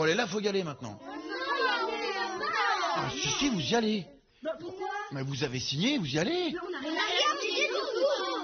elle est là, faut y aller maintenant. Ah, si, vous y allez. Bah pourquoi? Mais vous avez signé, vous y allez. On n'a rien signé du tout.